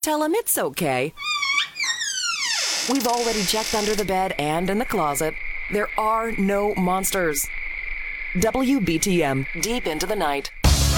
tell him it's okay. We've already checked under the bed and in the closet. There are no monsters. WBTM, deep into the night.